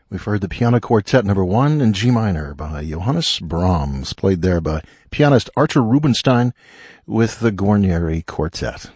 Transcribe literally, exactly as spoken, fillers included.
We've heard the Piano Quartet number one in G minor by Johannes Brahms, played there by pianist Artur Rubinstein with the Guarneri Quartet.